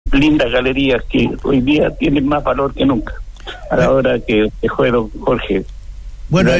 lindas galerías que hoy día tienen más valor que nunca, a la hora que juegue don Jorge. Bueno,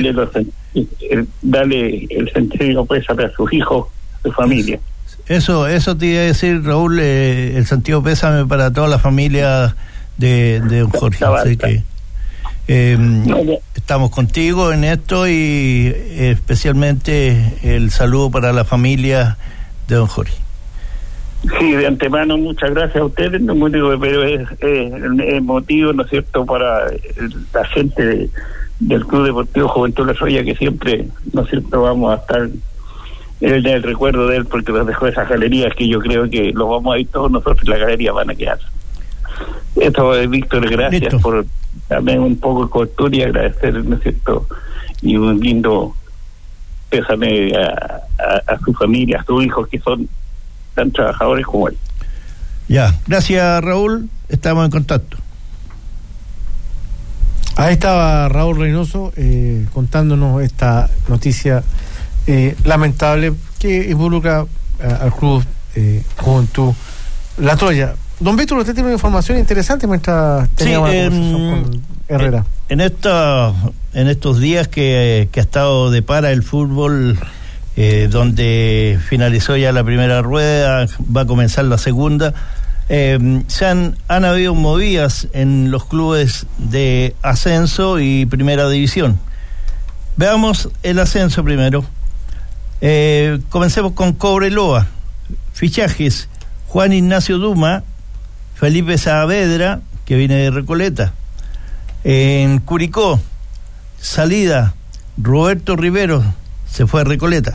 dale el sentido pésame a sus hijos, a su familia. Eso te iba a decir, Raúl, el sentido pésame para toda la familia de don Jorge. Así que estamos contigo en esto, y especialmente el saludo para la familia de don Jorge. Sí, de antemano muchas gracias a ustedes, pero es motivo, ¿no es cierto?, para la gente del Club Deportivo Juventud La Roya, que siempre, ¿no es cierto?, vamos a estar en el recuerdo de él, porque nos dejó esas galerías que yo creo que los vamos a ir todos nosotros, las galerías van a quedar. Esto es Víctor, gracias. Listo. Por darme un poco de cobertura y agradecer, ¿no es cierto?, y un lindo pésame a su familia, a sus hijos, que son tan trabajadores como él. Ya, gracias, Raúl, estamos en contacto. Ahí estaba Raúl Reynoso contándonos esta noticia lamentable que involucra al Club Juventud La Troya. Don Víctor, usted tiene una información interesante mientras teníamos una conversación con Herrera. En estos días que ha estado de para el fútbol, donde finalizó ya la primera rueda, va a comenzar la segunda, han habido movidas en los clubes de ascenso y primera división. Veamos el ascenso primero. Comencemos con Cobreloa. Fichajes: Juan Ignacio Duma, Felipe Saavedra, que viene de Recoleta. En Curicó, salida, Roberto Rivero, se fue a Recoleta.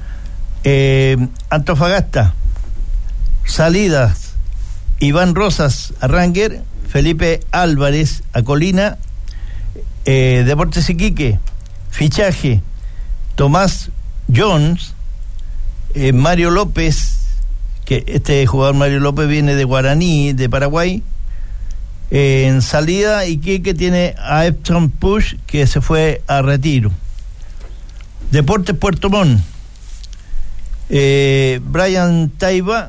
Antofagasta, salidas, Iván Rosas a Ranger, Felipe Álvarez a Colina. Deportes Iquique, fichaje, Tomás Jones, Mario López, que este jugador Mario López viene de Guaraní, de Paraguay. En salida, Iquique tiene a Epson Push, que se fue a retiro. Deportes Puerto Montt, Brian Taiba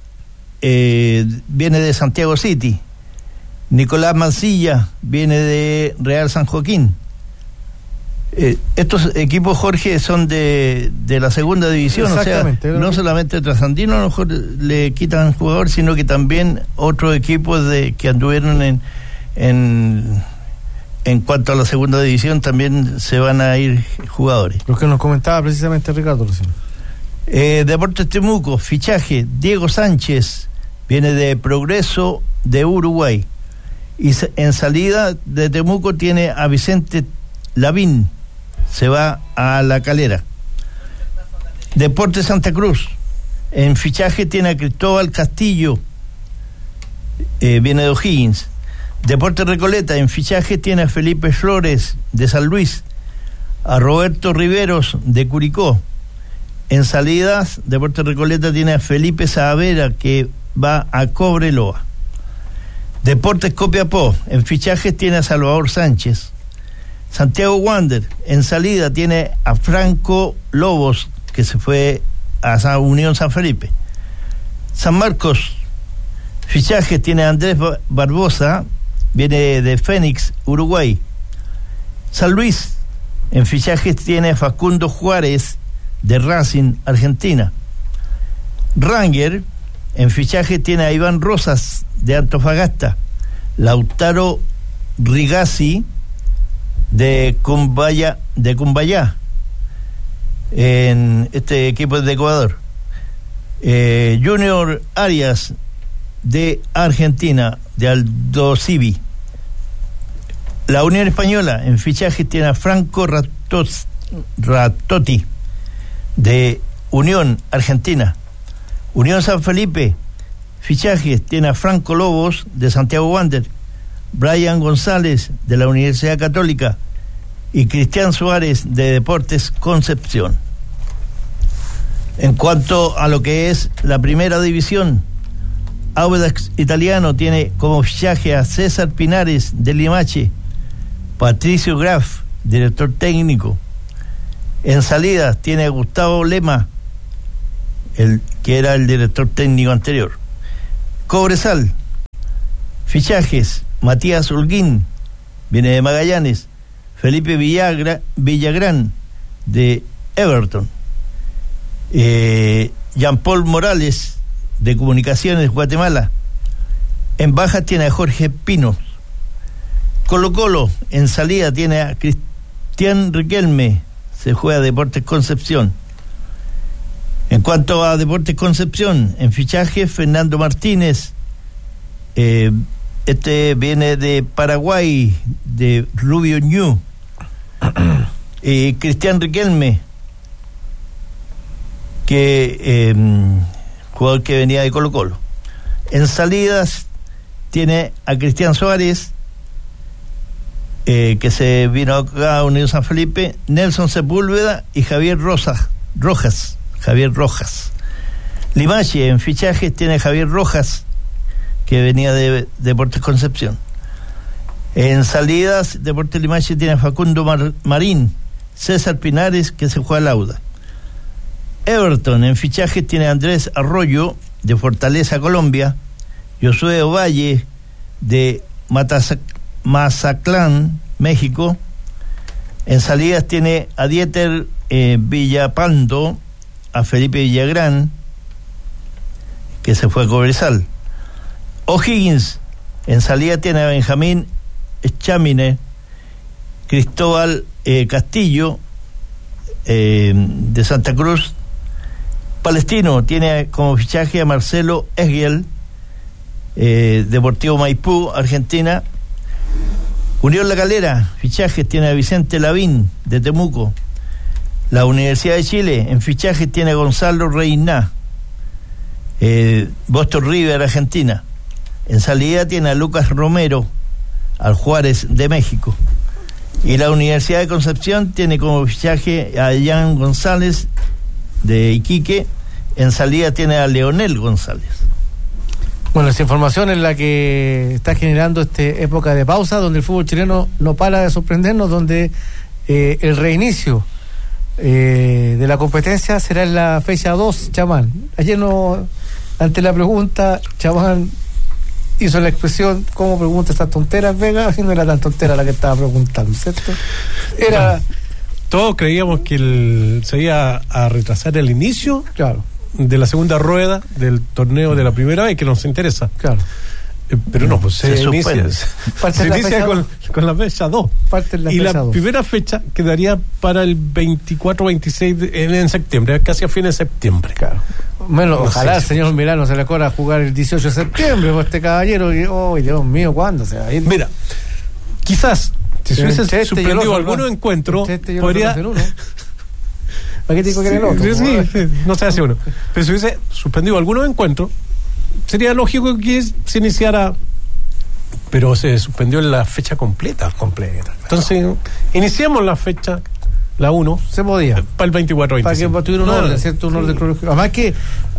viene de Santiago City. Nicolás Mancilla viene de Real San Joaquín. Estos equipos, Jorge, son de la segunda división, o sea, no solamente Trasandino a lo mejor le quitan jugadores, sino que también otros equipos que anduvieron en cuanto a la segunda división también se van a ir jugadores. Lo que nos comentaba precisamente Ricardo recién. Deportes Temuco, fichaje, Diego Sánchez, viene de Progreso de Uruguay. Y en salida de Temuco tiene a Vicente Lavín, se va a La Calera. Deportes Santa Cruz, en fichaje tiene a Cristóbal Castillo, viene de O'Higgins. Deportes Recoleta, en fichaje tiene a Felipe Flores de San Luis, a Roberto Riveros de Curicó. En salidas, Deportes Recoleta tiene a Felipe Saavedra, que va a Cobreloa. Deportes Copiapó, en fichajes tiene a Salvador Sánchez. Santiago Wander, en salida tiene a Franco Lobos, que se fue a Unión San Felipe. San Marcos, fichajes tiene a Andrés Barbosa, viene de Fénix, Uruguay. San Luis, en fichajes tiene a Facundo Juárez de Racing, Argentina. Ranger, en fichaje tiene a Iván Rosas de Antofagasta. Lautaro Rigazzi de Cumbayá, en este equipo de Ecuador. Junior Arias de Argentina, de Aldo Civi. La Unión Española, en fichaje tiene a Franco Ratotti de Unión, Argentina. Unión San Felipe, fichajes tiene a Franco Lobos de Santiago Wander, Brian González de la Universidad Católica y Cristian Suárez de Deportes Concepción. En cuanto a lo que es la primera división, Audax Italiano tiene como fichaje a César Pinares de Limache, Patricio Graf, director técnico. En salidas tiene a Gustavo Lema, el que era el director técnico anterior. Cobresal Fichajes: Matías Holguín, viene de Magallanes. Felipe Villagrán, de Everton. Jean-Paul Morales, de Comunicaciones, Guatemala. En baja tiene a Jorge Pino. Colo-Colo, en salida tiene a Cristian Riquelme, se juega Deportes Concepción. En cuanto a Deportes Concepción, en fichaje, Fernando Martínez, este viene de Paraguay, de Rubio Ñu. Cristian Riquelme, que jugador que venía de Colo-Colo. En salidas tiene a Cristian Suárez, que se vino acá a Unión San Felipe, Nelson Sepúlveda y Javier Rojas. Limache, en fichajes tiene a Javier Rojas, que venía de Deportes Concepción. En salidas, Deportes Limache tiene a Facundo Marín, César Pinares, que se juega al Auda. Everton, en fichajes tiene a Andrés Arroyo, de Fortaleza, Colombia. Josué Ovalle, de Mazatlán, México. En salidas tiene a Dieter Villapando, a Felipe Villagrán, que se fue a Cobresal. O'Higgins, en salida tiene a Benjamín Chamine, Cristóbal Castillo, de Santa Cruz. Palestino tiene como fichaje a Marcelo Esguel, Deportivo Maipú, Argentina. Unión La Calera, fichajes tiene a Vicente Lavín, de Temuco. La Universidad de Chile, en fichajes tiene a Gonzalo Reyná, Boston River, Argentina. En salida tiene a Lucas Romero, al Juárez de México. Y la Universidad de Concepción tiene como fichaje a Jan González, de Iquique. En salida tiene a Leonel González. Bueno, esa información es la que está generando esta época de pausa, donde el fútbol chileno no para de sorprendernos, donde el reinicio de la competencia será en la fecha 2, Chamán. Ayer ante la pregunta, Chamán hizo la expresión, ¿cómo pregunta estas tonteras, Vega? No era tan tontera la que estaba preguntando, ¿cierto? Era... Todos creíamos que se iba a retrasar el inicio, claro, de la segunda rueda del torneo de la primera vez, que nos interesa. Claro. Pero no, pues se inicia con la fecha 2. Y la primera fecha quedaría para el 24-26 en septiembre, casi a fines de septiembre. Claro. Bueno, ojalá el señor Milano se le ocurra jugar el 18 de septiembre con este caballero. Oh, Dios mío, ¿cuándo se va a ir? Mira, quizás si se hubiese suspendido algunos encuentros, podría... ¿Para qué te digo que era el otro? Sí, no se hace uno. Pero si hubiese suspendido algunos encuentros, sería lógico que se iniciara, pero se suspendió en la fecha completa. Entonces, iniciamos la fecha, la 1. Se podía. Para el 24-25. Para que tuviera un orden, ¿cierto? Un orden cronológico. Además que,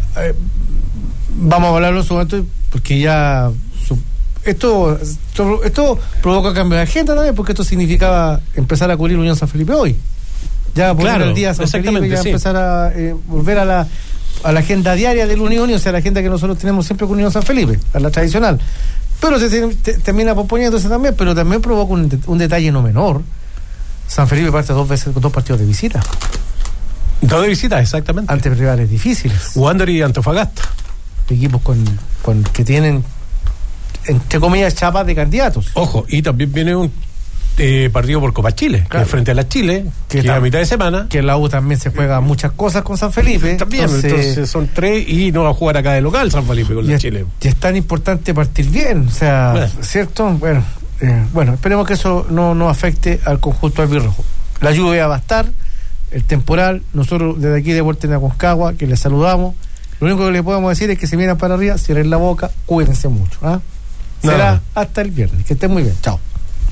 vamos a hablarlo en su momento, porque ya... Esto provoca cambio de agenda también, porque esto significaba empezar a cubrir Unión San Felipe hoy. Ya poner el día San Felipe, ya empezar a volver a la agenda diaria del Unión, o sea, la agenda que nosotros tenemos siempre con Unión San Felipe, a la tradicional. Pero se termina posponiéndose también, pero también provoca un detalle no menor. San Felipe parte 2 veces con 2 partidos de visita. 2 de visita, exactamente. Ante rivales difíciles. Wander y Antofagasta. Equipos con que tienen, entre comillas, chapas de candidatos. Ojo, y también viene un partido por Copa Chile, claro, que frente a la Chile, que a mitad de semana. Que la U también se juega muchas cosas con San Felipe. También, entonces son 3 y no va a jugar acá de local San Felipe con la Chile. Y es tan importante partir bien, o sea, ¿cierto? Bueno, esperemos que eso no afecte al conjunto albirrojo. La lluvia va a estar, el temporal, nosotros desde aquí de Vuelta en Aconcagua, que les saludamos, lo único que les podemos decir es que si vienen para arriba, cierren la boca, cuídense mucho. Será hasta el viernes, que estén muy bien, chao.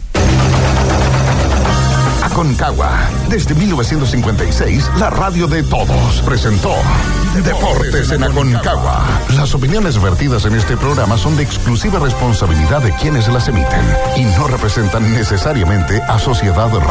Aconcagua, desde 1956, la radio de todos, presentó Deportes en Aconcagua. Las opiniones vertidas en este programa son de exclusiva responsabilidad de quienes las emiten y no representan necesariamente a Sociedad